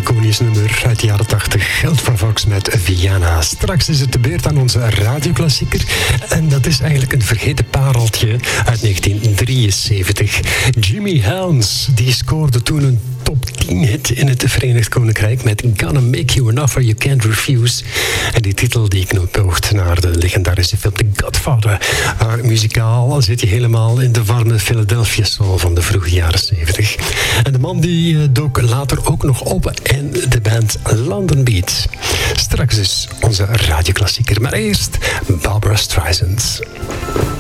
iconisch nummer uit de jaren 80. Geld van Fox met Viana. Straks is het de beurt aan onze radioklassieker. En dat is eigenlijk een vergeten pareltje uit 1973. Jimmy Helms, die scoorde toen een top 10 hit in het Verenigd Koninkrijk met Gonna Make You an Offer You Can't Refuse. En die titel die knoopt naar de legendarische film The Godfather. Maar muzikaal zit hij helemaal in de warme Philadelphia soul van de vroege jaren 70. En de man die dook later ook nog op in de band London Beat. Straks is onze radioklassieker, maar eerst Barbra Streisand.